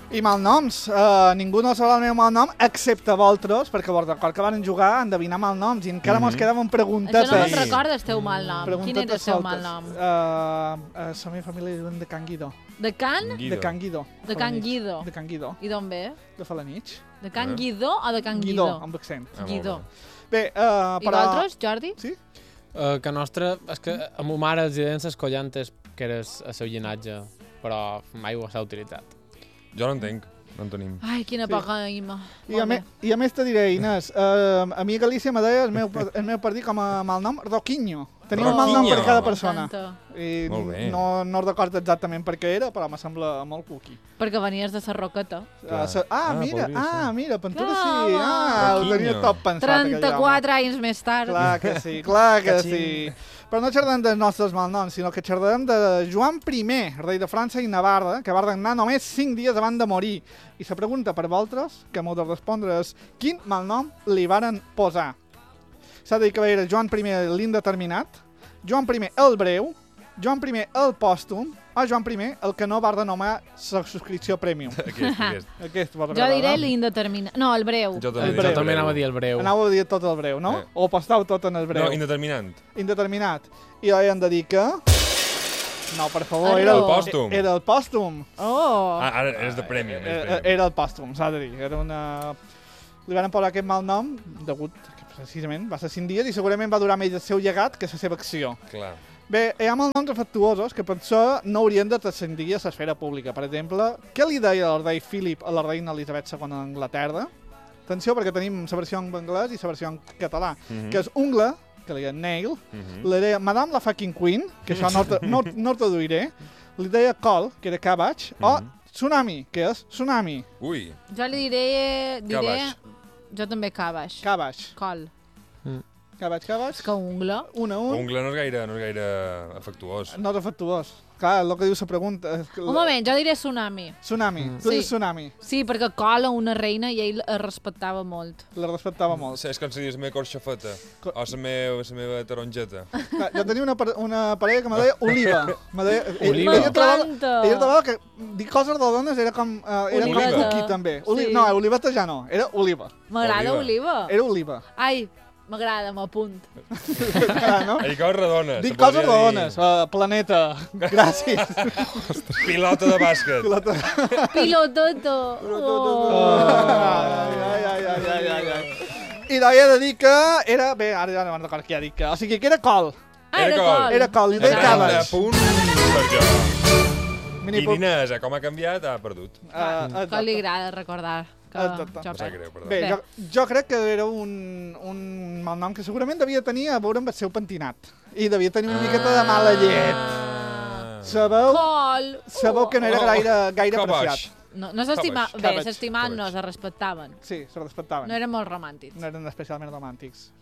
I malnoms. Ningú no sabrà el meu malnom, excepte vosaltres, perquè vos record que van jugar a endevinar malnoms i encara mos quedaven preguntetes. Això no me'n recordes, teu malnom. Quin era el teu malnom? La meva família diuen de Can Guido. De Can? De Can Guido. De Can Guido. De Can Guido. I d'on ve? De Falanich. De Can Guido o de Can Guido? Guido, amb accent. Guido. Bé, I vosaltres, Jordi? Sí? Que nostre... És que a ma mare els deien les collantes, que era el seu llinatge, però mai ho s'ha utilitzat. Jo no entenc, no en tenim. Ai, quina poca ima. I a més te diré, Inés, a mi a Galícia me deia el meu partit com a malnom Roquinho. Tenia un malnom per cada persona. I no recordo exactament per què era, però me sembla molt cuqui. Perquè venies de la Roqueta. Mira, Pentura sí. Ho tenia tot pensat. 34 anys més tard. Clar que sí. Però no xerrem dels nostres malnoms, sinó que xerrem de Joan I, rei de França i Navarra, que va regnar només 5 dies abans de morir. I la pregunta per vosaltres, que m'heu de respondre, és quin malnom li varen posar? S'ha de dir que era Joan I l'indeterminat, Joan I el breu, Joan I el pòstum o Joan I el que no va renovar la subscripció premium. Aquest jo diré l'indeterminat. No, el breu. Jo també anava a dir el breu. Anava a dir tot el breu, no? O postau tot en el breu. No, indeterminat. I hem de dir que... No, per favor, era el pòstum. Era el pòstum. Oh! Ara és de premium. Era el pòstum, s'ha de dir. Era una... Li van posar aquest mal nom degut precisament va ser 5 dies i segurament va durar més el seu llegat que la seva acció. Clar. Bé, hi ha malnoms afectuosos que potser no haurien de transcendir a l'esfera pública. Per exemple, què li deia el rei Philip a la reina Elisabet II d'Anglaterra? Atenció, perquè tenim la versió en anglès i la versió en català, que és ungla, que li deia nail, li deia Madame la fucking queen, que això no traduiré, li deia col, que era cabbage, o tsunami, que és tsunami. Ui. Jo li diré... Jo també cabbage. Cabbage. Col. Cabbage. És que ungla. Ungla no és gaire afectuós. No és afectuós. Clar, el que diu la pregunta... Un moment, jo diré tsunami. Tsunami. Tu dius tsunami. Sí, perquè col a una reina i ell es respectava molt. La respectava molt. És com si dius la meva corxofeta o la meva taronjeta. Jo tenia una parella que me deia Oliva. M'encanta! Ella trobava que dir coses rodones era com cookie també. No, oliveta ja no, era oliva. M'agrada oliva. Era oliva. Ai, m'agrada, m'apunt. Dic coses rodones. Dic coses rodones. Planeta. Gràcies. Pilota de bàsquet. Pilototo. I d'ahir he de dir que era... Bé, ara ja no me'n recordo què ha dit que... O sigui, que era col. Era col. I deia cabbage. Punt per jo. I Inés, com ha canviat, ha perdut. Que li agrada recordar. Bé, jo crec que era un malnom que segurament devia tenir a veure amb el seu pentinat. I devia tenir una miqueta de mala llet. Sabeu que no era gaire apreciat. No s'estimaven. Bé, s'estimaven, no, se respectaven. Sí, se respectaven. No eren molt romàntics. No eren especialment romàntics.